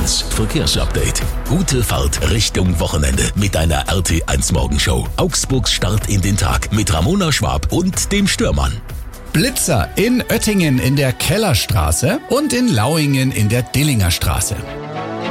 1 Verkehrsupdate. Gute Fahrt Richtung Wochenende mit deiner RT1 Morgenshow. Augsburgs Start in den Tag mit Ramona Schwab und dem Stürmann. Blitzer in Oettingen in der Kellerstraße und in Lauingen in der Dillinger Straße.